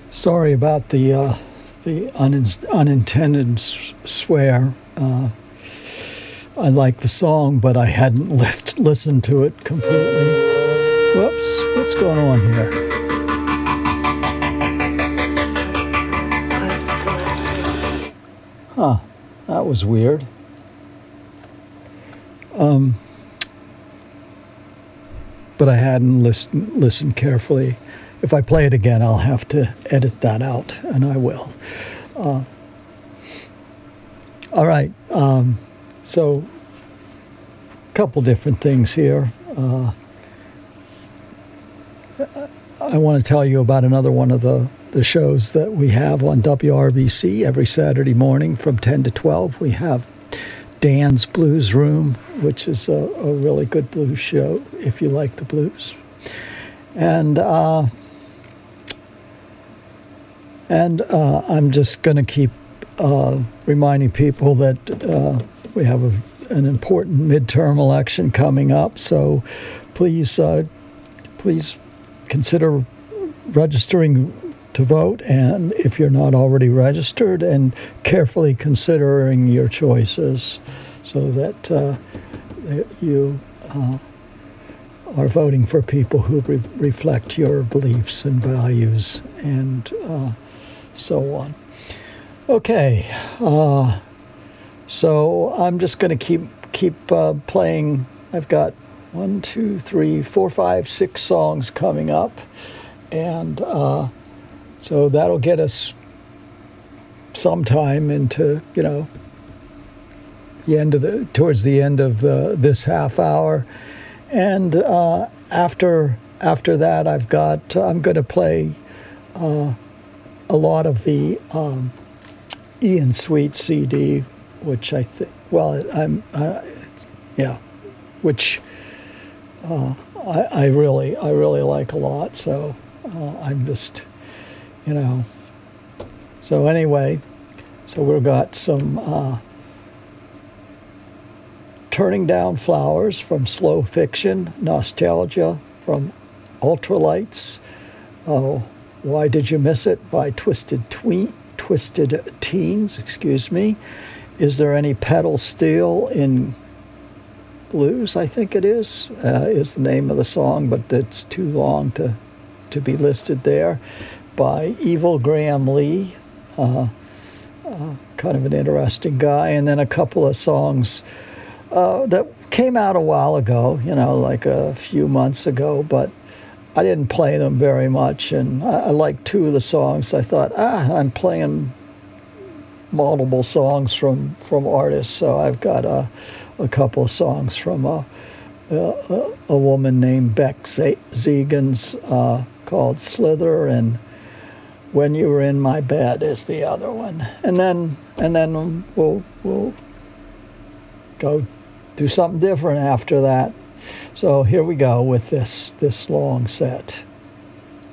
Sorry about the unintended swear. I like the song, but I hadn't listened to it completely. Whoops, what's going on here? Huh, that was weird. But I hadn't listened carefully. If I play it again, I'll have to edit that out, and I will. All right, so a couple different things here. I want to tell you about another one of the shows that we have on WRBC every Saturday morning from 10 to 12. We have Dan's Blues Room, which is a really good blues show if you like the blues. And I'm just going to keep reminding people that we have an important midterm election coming up. So please consider registering to vote, and if you're not already registered, and carefully considering your choices so that you are voting for people who reflect your beliefs and values and so on. Okay, so I'm just going to keep playing. I've got 1, 2, 3, 4, 5, 6 songs coming up, and so that'll get us sometime into towards the end of this half hour, and after that I'm going to play a lot of the Ian Sweet CD, which I think which I really like a lot. So I'm just so anyway, so we've got some Turning Down Flowers from Slow Fiction, Nostalgia from Ultralights, Why Did You Miss It by Twisted Teens, Is There Any Pedal Steel in Blues, I think it is the name of the song, but it's too long to be listed there, by Evil Graham Lee, kind of an interesting guy, and then a couple of songs that came out a while ago, like a few months ago, but I didn't play them very much, and I liked 2 of the songs. I thought, I'm playing multiple songs from artists, so I've got a couple of songs from a woman named Beck Zegans called Slither, and When You Were in My Bed is the other one, and then we'll go do something different after that. So here we go with this long set.